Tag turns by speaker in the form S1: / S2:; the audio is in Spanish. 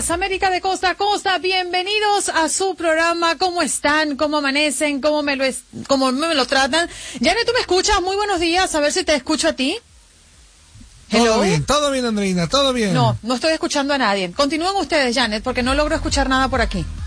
S1: días, América de costa a costa. Bienvenidos a su programa. ¿Cómo están? ¿Cómo amanecen? ¿Cómo me lo tratan? Janet, ¿tú me escuchas? Muy buenos días. A ver si te escucho a ti.
S2: Hello. Todo bien, Andreina, todo bien.
S1: No estoy escuchando a nadie. Continúen ustedes, Janet, porque no logro escuchar nada por aquí.